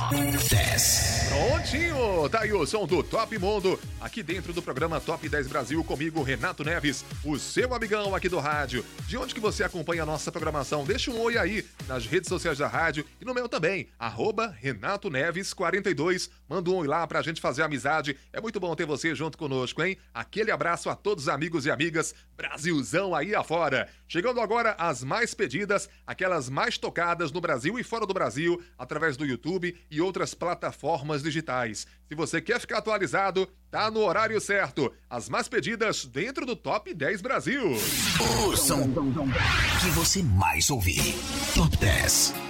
Top 10. Prontinho, tá aí o som do Top Mundo, aqui dentro do programa Top 10 Brasil, comigo, Renato Neves, o seu amigão aqui do rádio. De onde que você acompanha a nossa programação? Deixa um oi aí nas redes sociais da rádio e no meu também, @Renato Neves 42. Manda um oi lá pra gente fazer amizade. É muito bom ter você junto conosco, hein? Aquele abraço a todos os amigos e amigas, Brasilzão aí afora. Chegando agora as mais pedidas, aquelas mais tocadas no Brasil e fora do Brasil, através do YouTube e outras plataformas digitais. Se você quer ficar atualizado, tá no horário certo. As mais pedidas dentro do Top 10 Brasil. O som que você mais ouvir. Top 10.